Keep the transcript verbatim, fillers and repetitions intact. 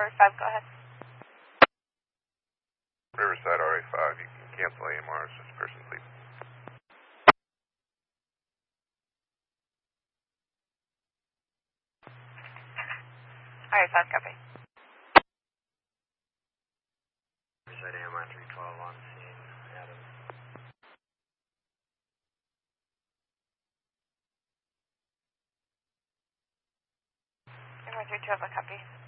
R A five, go ahead. Riverside R A five, you can cancel A M Rs, just person sleep. R A five, copy. Riverside A M R three twelve on scene, Adam. A M R three twelve, copy.